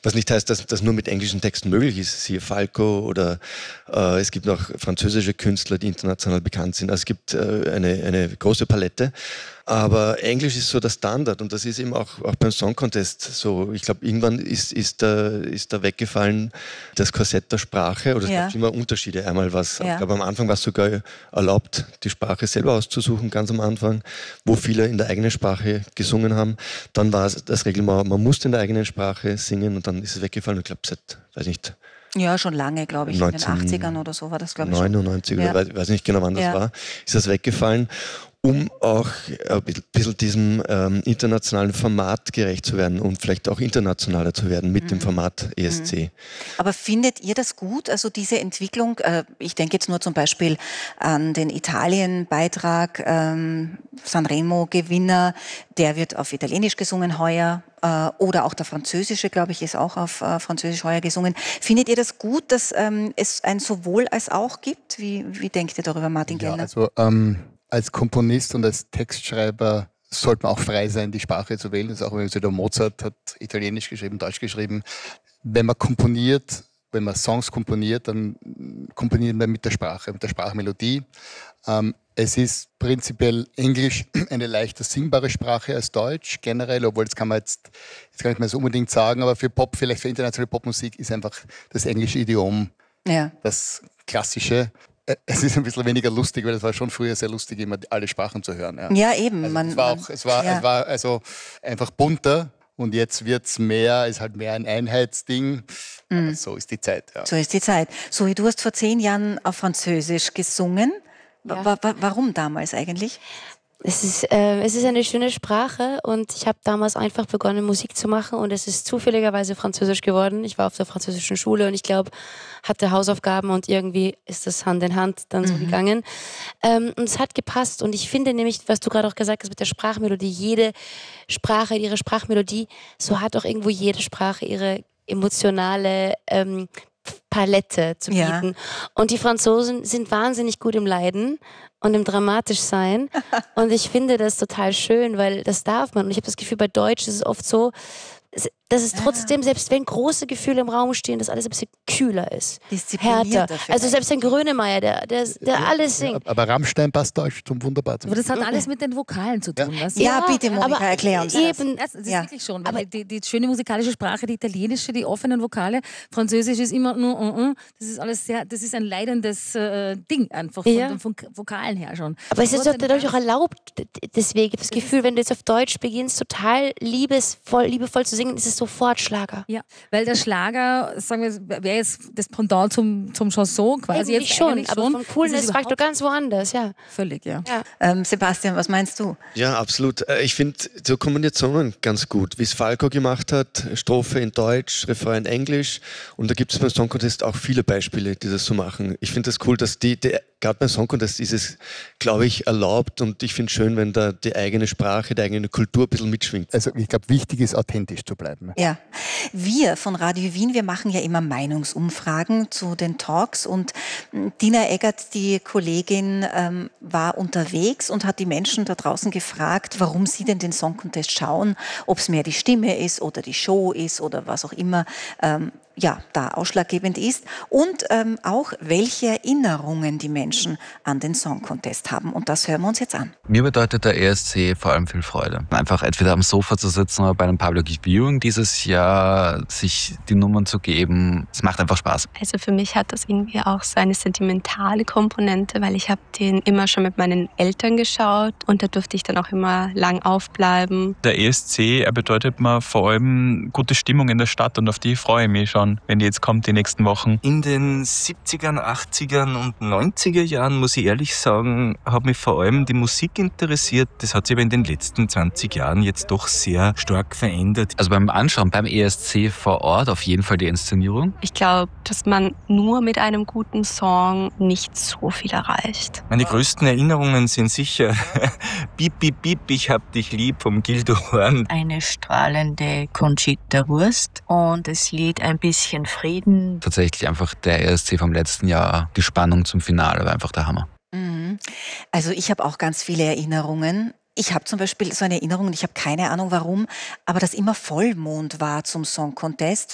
Was nicht heißt, dass das nur mit englischen Texten möglich ist. Siehe Falco oder es gibt noch französische Künstler, die international bekannt sind. Also es gibt eine große Palette. Aber Englisch ist so der Standard und das ist eben auch beim Song Contest so. Ich glaube, irgendwann ist da weggefallen das Korsett der Sprache oder es gab immer Unterschiede. Einmal ich glaube, am Anfang war es sogar erlaubt, die Sprache selber auszusuchen, ganz am Anfang, wo viele in der eigenen Sprache gesungen haben. Dann war es das Reglement, man musste in der eigenen Sprache singen und dann ist es weggefallen. Ich glaube, seit, weiß nicht. Ja, schon lange, glaube ich, in den 80ern oder so war das, glaube ich. 99 oder weiß nicht genau, wann das war, ist das weggefallen, um auch ein bisschen diesem internationalen Format gerecht zu werden und vielleicht auch internationaler zu werden mit dem Format ESC. Aber findet ihr das gut, also diese Entwicklung? Ich denke jetzt nur zum Beispiel an den Italien-Beitrag, Sanremo-Gewinner, der wird auf Italienisch gesungen heuer. Oder auch der französische, glaube ich, ist auch auf Französisch heuer gesungen. Findet ihr das gut, dass es ein sowohl als auch gibt? Wie denkt ihr darüber, Martin Gellner? Also als Komponist und als Textschreiber sollte man auch frei sein, die Sprache zu wählen. Das ist auch, wenn der Mozart hat Italienisch geschrieben, Deutsch geschrieben. Wenn man komponiert, wenn man Songs komponiert, dann komponiert man mit der Sprachmelodie. Es ist prinzipiell Englisch eine leichter singbare Sprache als Deutsch generell, obwohl das kann man jetzt gar nicht mehr so unbedingt sagen, aber für Pop, vielleicht für internationale Popmusik ist einfach das englische Idiom das klassische. Es ist ein bisschen weniger lustig, weil es war schon früher sehr lustig, immer alle Sprachen zu hören. Ja, eben. Also es war also einfach bunter und jetzt wird es mehr, ist halt mehr ein Einheitsding. Aber so ist die Zeit. Ja. So ist die Zeit. Zoe, du hast vor 10 Jahren auf Französisch gesungen. Ja. Warum damals eigentlich? Es ist eine schöne Sprache und ich habe damals einfach begonnen, Musik zu machen und es ist zufälligerweise Französisch geworden. Ich war auf der französischen Schule und ich glaube, hatte Hausaufgaben und irgendwie ist das Hand in Hand dann so gegangen. Und es hat gepasst und ich finde nämlich, was du gerade auch gesagt hast mit der Sprachmelodie, jede Sprache, ihre Sprachmelodie, so hat auch irgendwo jede Sprache ihre emotionale Palette zu bieten. Und die Franzosen sind wahnsinnig gut im Leiden und im Dramatischsein. Und ich finde das total schön, weil das darf man. Und ich habe das Gefühl, bei Deutsch ist es oft so, dass es trotzdem, selbst wenn große Gefühle im Raum stehen, dass alles ein bisschen kühler ist. Härter. Also selbst ein Grönemeyer, der alles singt. Aber Rammstein passt Deutsch zum wunderbar. Aber das hat alles mit den Vokalen zu tun. Ja, ja, bitte, Monika, erklär uns eben, das ist wirklich schon. Aber die schöne musikalische Sprache, die italienische, die offenen Vokale, Französisch ist immer nur das ist alles das ist ein leidendes Ding einfach von den Vokalen her schon. Aber es ist dadurch auch erlaubt, deswegen das Gefühl, wenn du jetzt auf Deutsch beginnst, total liebevoll zu singen, ist es sofort Schlager. Ja, weil der Schlager, sagen wir, wäre jetzt das Pendant zum Chanson quasi. Eigentlich schon, aber vom Coolness-Faktor ganz woanders, ja. Völlig, ja. Sebastian, was meinst du? Ja, absolut. Ich finde so Kombinationen ganz gut, wie es Falco gemacht hat, Strophe in Deutsch, Refrain in Englisch und da gibt es beim Song Contest auch viele Beispiele, die das so machen. Ich finde das cool, dass gerade beim Song Contest ist es, glaube ich, erlaubt und ich finde es schön, wenn da die eigene Sprache, die eigene Kultur ein bisschen mitschwingt. Also ich glaube, wichtig ist, authentisch zu bleiben. Ja, wir von Radio Wien, wir machen ja immer Meinungsumfragen zu den Talks und Dina Eggert, die Kollegin, war unterwegs und hat die Menschen da draußen gefragt, warum sie denn den Song Contest schauen, ob es mehr die Stimme ist oder die Show ist oder was auch immer da ausschlaggebend ist und auch welche Erinnerungen die Menschen an den Song Contest haben. Und das hören wir uns jetzt an. Mir bedeutet der ESC vor allem viel Freude. Einfach entweder am Sofa zu sitzen oder bei einem Public Viewing dieses Jahr sich die Nummern zu geben. Es macht einfach Spaß. Also für mich hat das irgendwie auch so eine sentimentale Komponente, weil ich habe den immer schon mit meinen Eltern geschaut und da durfte ich dann auch immer lang aufbleiben. Der ESC, er bedeutet mir vor allem gute Stimmung in der Stadt und auf die freue ich mich schon, wenn die jetzt kommt die nächsten Wochen. In den 70ern, 80ern und 90er Jahren, muss ich ehrlich sagen, hat mich vor allem die Musik interessiert. Das hat sich aber in den letzten 20 Jahren jetzt doch sehr stark verändert. Also beim Anschauen, beim ESC vor Ort auf jeden Fall die Inszenierung. Ich glaube, dass man nur mit einem guten Song nicht so viel erreicht. Meine größten Erinnerungen sind sicher Bip, Bip, Bip, ich hab dich lieb vom Gildo Horn. Eine strahlende Conchita Wurst und das Lied Ein bisschen Frieden. Tatsächlich einfach der ESC vom letzten Jahr, die Spannung zum Finale war einfach der Hammer. Also ich habe auch ganz viele Erinnerungen. Ich habe zum Beispiel so eine Erinnerung, und ich habe keine Ahnung warum, aber dass immer Vollmond war zum Song Contest.